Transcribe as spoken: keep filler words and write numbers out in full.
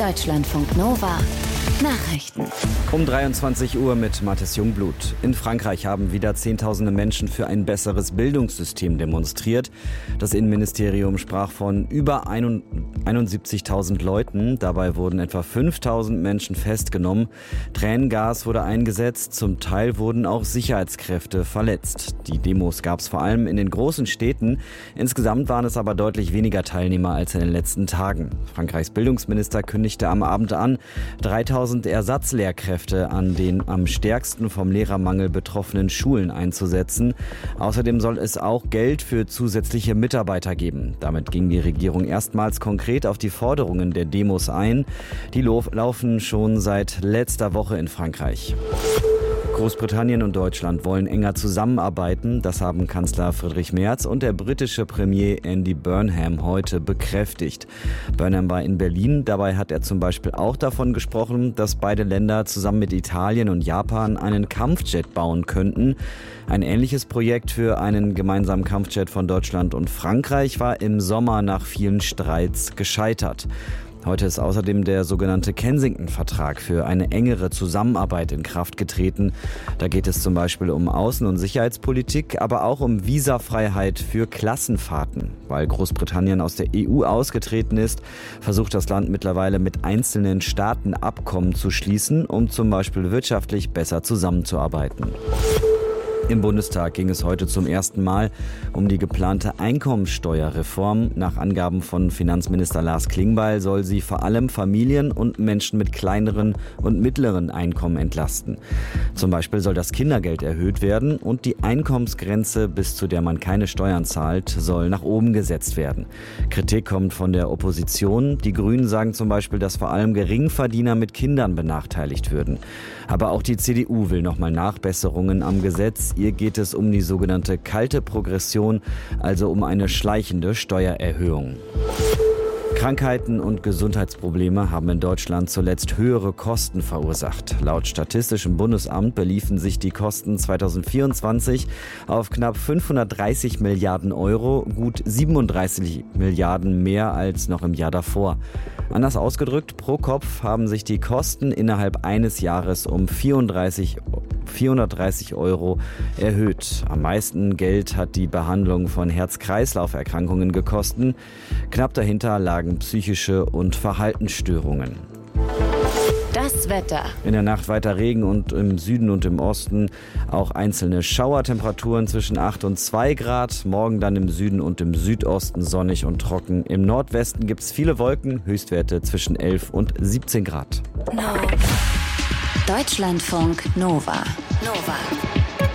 Deutschlandfunk Nova Nachrichten. Um dreiundzwanzig Uhr mit Mathis Jungblut. In Frankreich haben wieder Zehntausende Menschen für ein besseres Bildungssystem demonstriert. Das Innenministerium sprach von über einundsiebzigtausend Leuten. Dabei wurden etwa fünftausend Menschen festgenommen. Tränengas wurde eingesetzt. Zum Teil wurden auch Sicherheitskräfte verletzt. Die Demos gab es vor allem in den großen Städten. Insgesamt waren es aber deutlich weniger Teilnehmer als in den letzten Tagen. Frankreichs Bildungsminister kündigte am Abend an, dreitausend Ersatzlehrkräfte an den am stärksten vom Lehrermangel betroffenen Schulen einzusetzen. Außerdem soll es auch Geld für zusätzliche Mitarbeiter geben. Damit ging die Regierung erstmals konkret auf die Forderungen der Demos ein. Die laufen schon seit letzter Woche in Frankreich. Großbritannien und Deutschland wollen enger zusammenarbeiten. Das haben Kanzler Friedrich Merz und der britische Premier Andy Burnham heute bekräftigt. Burnham war in Berlin. Dabei hat er zum Beispiel auch davon gesprochen, dass beide Länder zusammen mit Italien und Japan einen Kampfjet bauen könnten. Ein ähnliches Projekt für einen gemeinsamen Kampfjet von Deutschland und Frankreich war im Sommer nach vielen Streits gescheitert. Heute ist außerdem der sogenannte Kensington-Vertrag für eine engere Zusammenarbeit in Kraft getreten. Da geht es zum Beispiel um Außen- und Sicherheitspolitik, aber auch um Visafreiheit für Klassenfahrten. Weil Großbritannien aus der E U ausgetreten ist, versucht das Land mittlerweile mit einzelnen Staaten Abkommen zu schließen, um zum Beispiel wirtschaftlich besser zusammenzuarbeiten. Im Bundestag ging es heute zum ersten Mal um die geplante Einkommensteuerreform. Nach Angaben von Finanzminister Lars Klingbeil soll sie vor allem Familien und Menschen mit kleineren und mittleren Einkommen entlasten. Zum Beispiel soll das Kindergeld erhöht werden und die Einkommensgrenze, bis zu der man keine Steuern zahlt, soll nach oben gesetzt werden. Kritik kommt von der Opposition. Die Grünen sagen zum Beispiel, dass vor allem Geringverdiener mit Kindern benachteiligt würden. Aber auch die C D U will nochmal Nachbesserungen am Gesetz. Ihr geht es um die sogenannte kalte Progression, also um eine schleichende Steuererhöhung. Krankheiten und Gesundheitsprobleme haben in Deutschland zuletzt höhere Kosten verursacht. Laut Statistischem Bundesamt beliefen sich die Kosten zweitausendvierundzwanzig auf knapp fünfhundertdreißig Milliarden Euro, gut siebenunddreißig Milliarden mehr als noch im Jahr davor. Anders ausgedrückt, pro Kopf haben sich die Kosten innerhalb eines Jahres um vierunddreißig, vierhundertdreißig Euro erhöht. Am meisten Geld hat die Behandlung von Herz-Kreislauf-Erkrankungen gekostet. Knapp dahinter lagen psychische und Verhaltensstörungen. Das Wetter. In der Nacht weiter Regen und im Süden und im Osten auch einzelne Schauertemperaturen zwischen acht und zwei Grad. Morgen dann im Süden und im Südosten sonnig und trocken. Im Nordwesten gibt es viele Wolken, Höchstwerte zwischen elf und siebzehn Grad. No. Deutschlandfunk Nova. Nova.